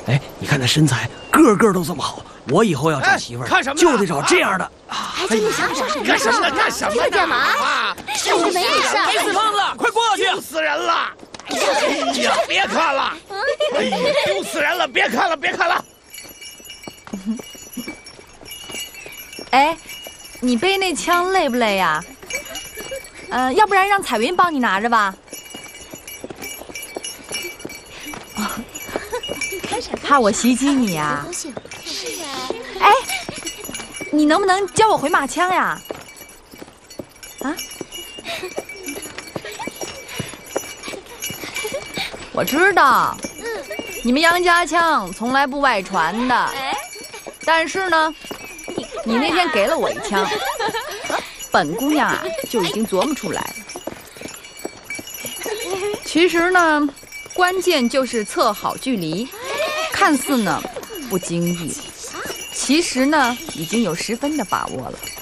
哎，你看那身材，个个都这么好，我以后要找媳妇儿，就得找这样的。 还真的想找干什么呢？干什么呢？ 干嘛？就是没事。 黑死胖子，快过去！ 丢死人了！哎呀，别看了！哎呀，丢死人了！别看了，别看了！ 哎，你背那枪累不累呀？要不然让彩云帮你拿着吧。怕我袭击你呀？ 是啊。 哎，你能不能教我回马枪呀？啊？我知道，你们杨家枪从来不外传的。但是呢，你那天给了我一枪，本姑娘啊就已经琢磨出来了。其实呢，关键就是测好距离。看似呢不经意，其实呢已经有10分的把握了。